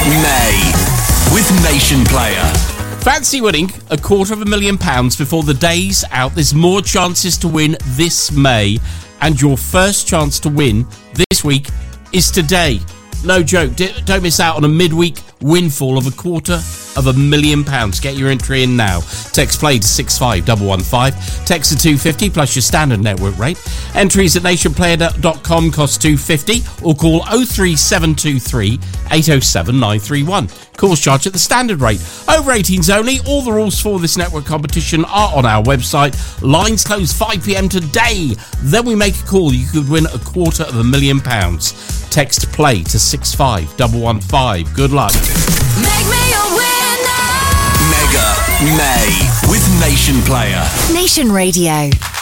May with Nation Player. Fancy winning £250,000 before the day's out. There's more chances to win this May, and your first chance to win this week is today. No joke. Don't miss out on a midweek windfall of £250,000. Get your entry in now. Text play to 65115. Text to 250 plus your standard network rate. Entries at nationplayer.com cost $2.50 or call 03723 807 931. Calls charged at the standard rate. Over 18s only. All the rules for this network competition are on our website. Lines close 5 p.m. today. Then we make a call. You could win £250,000. Text play to 65115. Good luck. Make me a winner. Mega May with Nation Player. Nation Radio.